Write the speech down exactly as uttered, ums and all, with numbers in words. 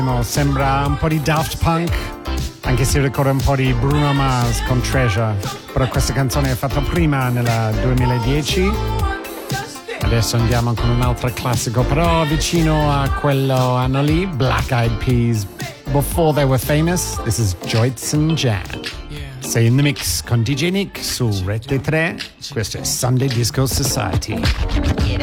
Sembra un po' di Daft Punk, anche se ricorda un po' di Bruno Mars con Treasure, però questa canzone è fatta prima, nel duemiladieci. Adesso andiamo con un altro classico, però vicino a quello anno lì, Black Eyed Peas, Before They Were Famous. This is Joytzen Jan. Sei in the mix con D J Nick su Rete tre. Questo è Sunday Disco Society.